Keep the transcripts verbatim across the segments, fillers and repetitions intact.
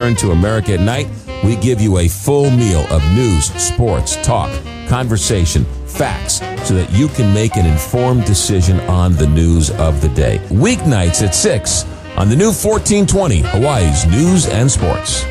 return to America at Night, we give you a full meal of news, sports, talk, conversation, facts, so that you can make an informed decision on the news of the day. Weeknights at six on the new fourteen twenty, Hawaii's News and Sports.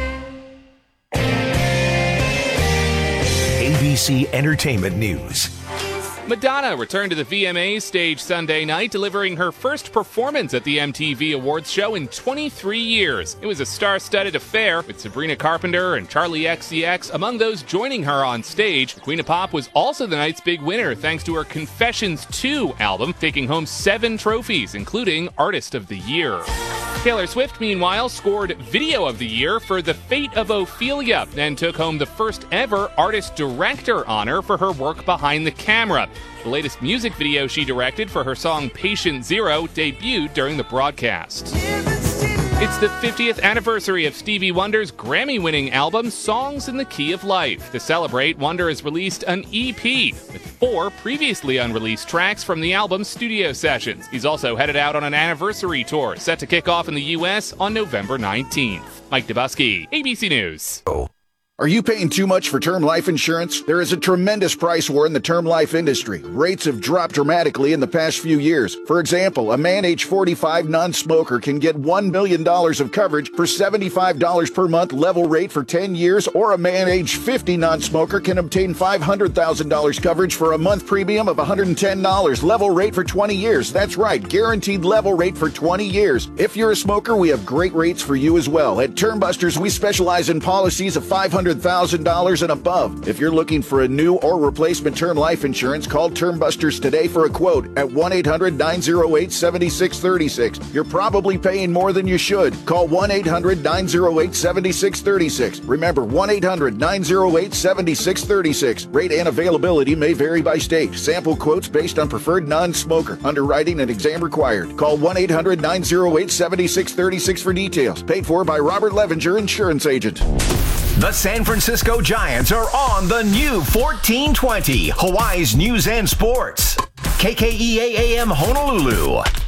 A B C Entertainment News. Madonna returned to the V M As stage Sunday night, delivering her first performance at the M T V Awards show in twenty-three years. It was a star-studded affair, with Sabrina Carpenter and Charli X C X among those joining her on stage. The Queen of Pop was also the night's big winner, thanks to her Confessions two album, taking home seven trophies, including Artist of the Year. Taylor Swift, meanwhile, scored Video of the Year for The Fate of Ophelia and took home the first ever Artist Director honor for her work behind the camera. The latest music video she directed for her song Patient Zero debuted during the broadcast. It's the fiftieth anniversary of Stevie Wonder's Grammy-winning album, Songs in the Key of Life. To celebrate, Wonder has released an E P with four previously unreleased tracks from the album's studio sessions. He's also headed out on an anniversary tour, set to kick off in the U S on November nineteenth. Mike Dubusky, A B C News. Are you paying too much for term life insurance? There is a tremendous price war in the term life industry. Rates have dropped dramatically in the past few years. For example, a man age forty-five non-smoker can get one million dollars of coverage for seventy-five dollars per month level rate for ten years, or a man age fifty non-smoker can obtain five hundred thousand dollars coverage for a month premium of one hundred ten dollars level rate for twenty years. That's right, guaranteed level rate for twenty years. If you're a smoker, we have great rates for you as well. At Term Busters, we specialize in policies of five hundred thousand dollars and above. If you're looking for a new or replacement term life insurance, call Term Busters today for a quote at one eight hundred nine oh eight seven six three six. You're probably paying more than you should. Call one eight hundred nine oh eight seven six three six. Remember, one eight hundred nine oh eight seven six three six. Rate and availability may vary by state. Sample quotes based on preferred non-smoker. Underwriting and exam required. Call one eight hundred nine oh eight seven six three six for details. Paid for by Robert Levenger, insurance agent. The San Francisco Giants are on the new fourteen twenty, Hawaii's News and Sports. K K E A A M Honolulu.